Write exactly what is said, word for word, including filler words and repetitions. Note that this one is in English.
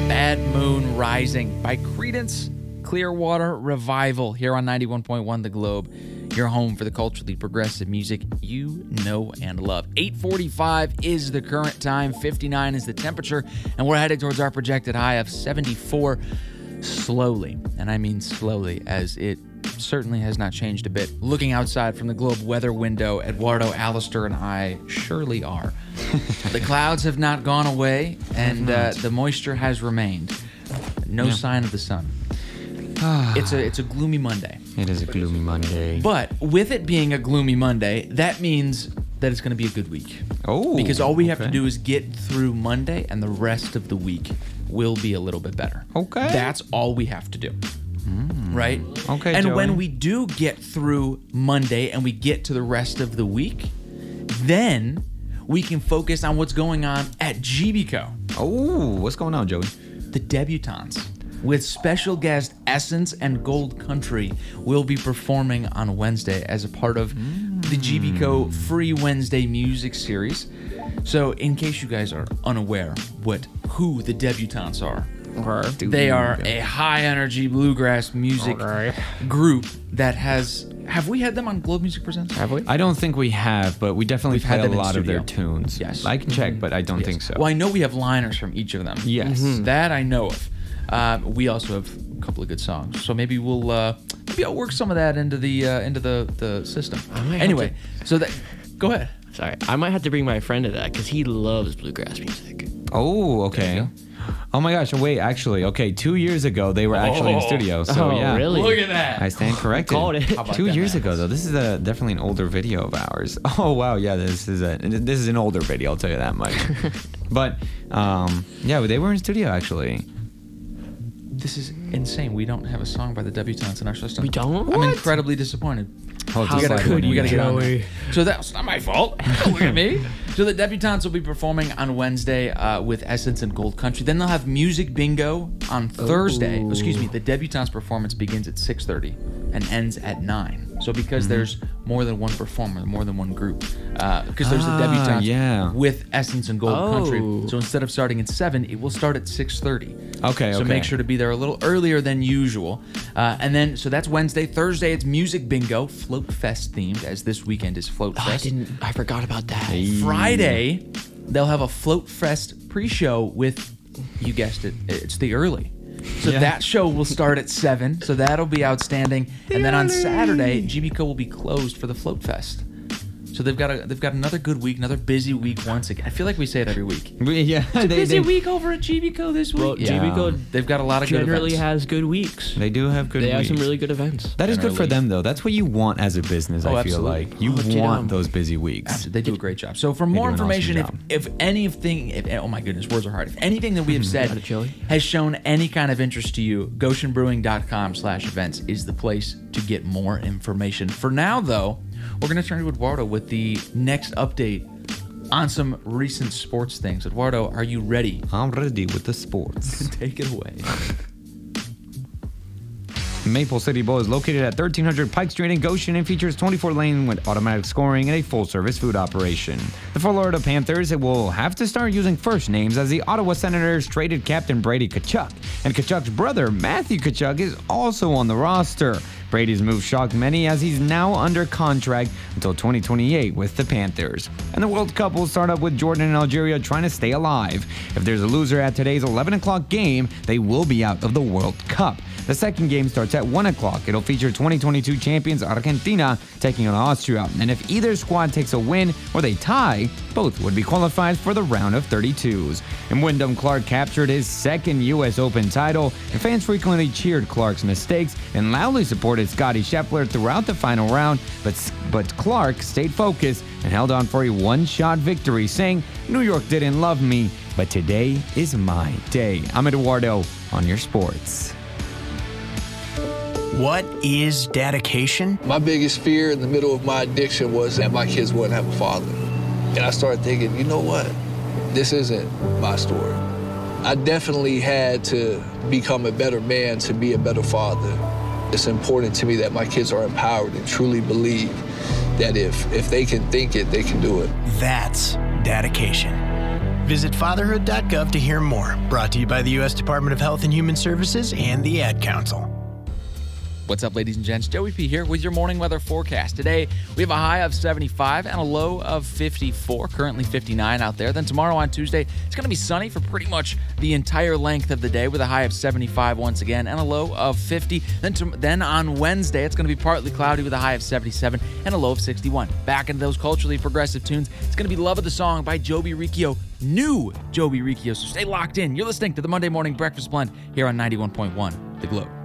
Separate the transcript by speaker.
Speaker 1: Bad Moon Rising by Creedence Clearwater Revival here on ninety-one point one The Globe, your home for the culturally progressive music you know and love. eight forty-five is the current time, fifty-nine is the temperature, and we're headed towards our projected high of seventy-four slowly. And I mean slowly, as it certainly has not changed a bit. Looking outside from the Globe weather window, Eduardo, Alistair, and I surely are. The clouds have not gone away, and uh, the moisture has remained. No yeah. sign of the sun. It's a it's a gloomy Monday.
Speaker 2: It is a gloomy Monday.
Speaker 1: But with it being a gloomy Monday, that means that it's going to be a good week.
Speaker 2: Oh,
Speaker 1: because all we have
Speaker 2: okay.
Speaker 1: to do is get through Monday, and the rest of the week will be a little bit better.
Speaker 2: Okay.
Speaker 1: That's all we have to do.
Speaker 2: Mm.
Speaker 1: Right?
Speaker 2: Okay,
Speaker 1: And
Speaker 2: Joey.
Speaker 1: when we do get through Monday and we get to the rest of the week, then we can focus on what's going on at Gibico.
Speaker 2: Oh, what's going on, Joey?
Speaker 1: The debutantes, with special guest Essence and Gold Country, will be performing on Wednesday as a part of mm. the Gibico Free Wednesday music series. So, in case you guys are unaware what who the debutantes are, they are a high-energy bluegrass music
Speaker 3: okay.
Speaker 1: group that has... Have we had them on Globe Music Presents?
Speaker 3: Have we?
Speaker 2: I don't think we have, but we definitely
Speaker 1: We've had
Speaker 2: play a
Speaker 1: them in
Speaker 2: lot of
Speaker 1: studio.
Speaker 2: their tunes.
Speaker 1: Yes.
Speaker 2: I can check, but I don't
Speaker 1: Yes.
Speaker 2: think so.
Speaker 1: Well, I know we have liners from each of them.
Speaker 2: Yes.
Speaker 1: Mm-hmm. That I know of. Um, we also have a couple of good songs, so maybe we'll uh, maybe I'll work some of that into the uh, into the the system. Anyway, so that go ahead.
Speaker 3: Sorry, I might have to bring my friend to that because he loves bluegrass music.
Speaker 2: Oh, okay. Oh my gosh, wait, actually, okay, two years ago, they were actually in
Speaker 1: Oh.
Speaker 2: studio, so
Speaker 3: Oh,
Speaker 2: yeah.
Speaker 3: really?
Speaker 1: Look at that.
Speaker 2: I stand corrected.
Speaker 3: Called it.
Speaker 1: How about
Speaker 2: Two
Speaker 1: that,
Speaker 2: years
Speaker 1: man?
Speaker 2: ago, though. This is a definitely an older video of ours. Oh, wow, yeah, this is a this is an older video, I'll tell you that much. But, um, yeah, they were in studio, actually.
Speaker 1: This is insane. We don't have a song by the debutantes in our system.
Speaker 3: We don't?
Speaker 1: I'm
Speaker 3: What?
Speaker 1: incredibly disappointed.
Speaker 2: Oh,
Speaker 1: we gotta,
Speaker 2: like
Speaker 1: we gotta get on
Speaker 3: Joey.
Speaker 1: there. So that's not my fault. Look at me. So the debutantes will be performing on Wednesday uh, with Essence and Gold Country. Then they'll have music bingo on Thursday.
Speaker 3: Ooh.
Speaker 1: Excuse me. The debutantes performance begins at six thirty and ends at nine. So because
Speaker 2: Mm-hmm.
Speaker 1: there's more than one performer, more than one group, because there's
Speaker 2: Ah,
Speaker 1: the debutantes
Speaker 2: yeah.
Speaker 1: with Essence and Gold
Speaker 3: Oh.
Speaker 1: Country. So instead of starting at seven, it will start at six thirty.
Speaker 2: Okay,
Speaker 1: So
Speaker 2: okay.
Speaker 1: make sure to be there a little earlier than usual. Uh, and then, so that's Wednesday. Thursday, it's Music Bingo, Float Fest themed, as this weekend is Float
Speaker 3: Oh, I
Speaker 1: Fest.
Speaker 3: didn't. I forgot about that.
Speaker 1: Friday, they'll have a Float Fest pre-show with, you guessed it, it's the early. So
Speaker 2: Yeah.
Speaker 1: that show will start at seven. So that'll be outstanding. And then on Saturday, Gibico will be closed for the Float Fest. So they've got a they've got another good week, another busy week once again. I feel like we say it every week.
Speaker 2: We- Yeah, they,
Speaker 1: Busy
Speaker 2: they,
Speaker 1: week over at Gibico this week.
Speaker 3: Well,
Speaker 2: Yeah.
Speaker 3: Gibico
Speaker 1: They've got a lot of good
Speaker 3: generally
Speaker 1: events.
Speaker 3: has good weeks.
Speaker 2: they do have good
Speaker 3: They have
Speaker 2: weeks.
Speaker 3: some really good events.
Speaker 2: That is good for
Speaker 1: generally.
Speaker 2: them, though. That's what you want as a business,
Speaker 1: Oh,
Speaker 2: I feel
Speaker 1: absolutely.
Speaker 2: like. You
Speaker 3: Oh, get
Speaker 2: want
Speaker 3: 'em.
Speaker 2: those busy weeks.
Speaker 1: Absolutely. They do a great job. So for
Speaker 2: They
Speaker 1: more
Speaker 2: do an awesome
Speaker 1: information, if,
Speaker 2: job.
Speaker 1: if anything, if, oh my goodness, words are hard. If anything that we have said
Speaker 3: Got it, Joey?
Speaker 1: has shown any kind of interest to you, goshenbrewing.com slash events is the place to get more information. For now, though, we're going to turn to Eduardo with the next update on some recent sports things. Eduardo, are you ready?
Speaker 2: I'm ready with the sports.
Speaker 1: Take it away.
Speaker 2: Maple City Bowl is located at thirteen hundred Pike Street in Goshen and features twenty-four lane with automatic scoring and a full-service food operation. The Florida Panthers will have to start using first names as the Ottawa Senators traded captain Brady Tkachuk, and Tkachuk's brother Matthew Tkachuk is also on the roster. Brady's move shocked many as he's now under contract until twenty twenty-eight with the Panthers. And the World Cup will start up with Jordan and Algeria trying to stay alive. If there's a loser at today's eleven o'clock game, they will be out of the World Cup. The second game starts at one o'clock. It'll feature twenty twenty-two champions Argentina taking on Austria. And if either squad takes a win or they tie, both would be qualified for the round of thirty-twos. And Wyndham Clark captured his second U S Open title, and fans frequently cheered Clark's mistakes and loudly supported Scottie Scheffler throughout the final round, but, but Clark stayed focused and held on for a one-shot victory, saying, "New York didn't love me, but today is my day." I'm Eduardo on your sports.
Speaker 4: What is dedication?
Speaker 5: My biggest fear in the middle of my addiction was that my kids wouldn't have a father. And I started thinking, you know what? This isn't my story. I definitely had to become a better man to be a better father. It's important to me that my kids are empowered and truly believe that if, if they can think it, they can do it.
Speaker 4: That's dedication. Visit fatherhood dot gov to hear more. Brought to you by the U S Department of Health and Human Services and the Ad Council.
Speaker 1: What's up, ladies and gents? Joey P here with your morning weather forecast. Today, we have a high of seventy-five and a low of fifty-four, currently fifty-nine out there. Then tomorrow on Tuesday, it's going to be sunny for pretty much the entire length of the day with a high of seventy-five once again and a low of fifty. Then, to, then on Wednesday, it's going to be partly cloudy with a high of seventy-seven and a low of sixty-one. Back into those culturally progressive tunes, it's going to be Love of the Song by Joby Riccio. New Joby Riccio, so stay locked in. You're listening to the Monday Morning Breakfast Blend here on ninety-one point one The Globe.